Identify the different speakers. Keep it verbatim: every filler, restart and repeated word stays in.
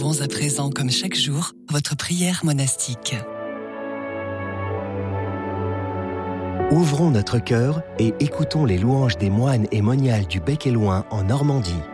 Speaker 1: Retrouvons à présent, comme chaque jour, votre prière monastique.
Speaker 2: Ouvrons notre cœur et écoutons les louanges des moines et moniales du Bec et Loing en Normandie.